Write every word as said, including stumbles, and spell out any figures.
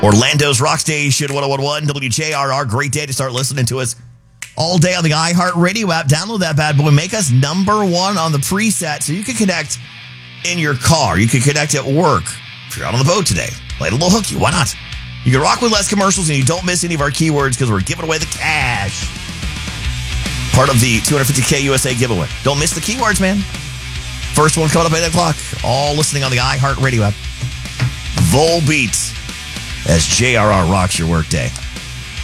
Orlando's Rock Station, one oh one point one W J R R. Great day to start listening to us all day on the iHeartRadio app. Download that bad boy. Make us number one on the preset so you can connect in your car. You can connect at work. If you're out on the boat today, play a little hooky. Why not? You can rock with less commercials and you don't miss any of our keywords because we're giving away the cash. Part of the two hundred fifty K U S A giveaway. Don't miss the keywords, man. First one coming up at eight o'clock. All listening on the iHeartRadio app. Volbeat as J R R rocks your workday.